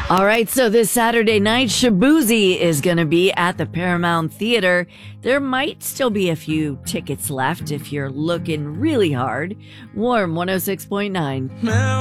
All right, so this Saturday night, Shaboozey is going to be at the Paramount Theater. There might still be a few tickets left if you're looking really hard. Warm 106.9.